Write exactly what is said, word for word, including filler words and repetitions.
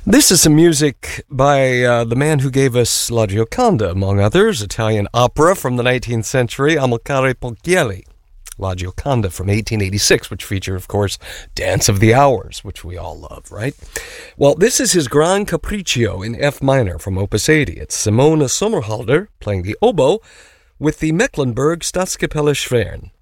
This is some music by uh, the man who gave us La Gioconda, among others, Italian opera from the nineteenth century, Amilcare Ponchielli. La Gioconda from eighteen eighty-six, which featured, of course, Dance of the Hours, which we all love, right? Well, this is his Gran Capriccio in F minor from Opus eighty. It's Simone Sommerhalder playing the oboe with the Mecklenburg Staatskapelle Schwern.